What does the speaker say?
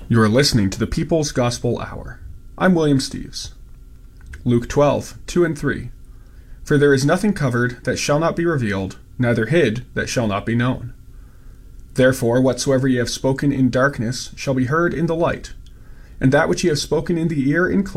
You are listening to the People's Gospel Hour. I'm William Steves. Luke 12:2-3. For there is nothing covered that shall not be revealed, neither hid that shall not be known. Therefore whatsoever ye have spoken in darkness shall be heard in the light, and that which ye have spoken in the ear in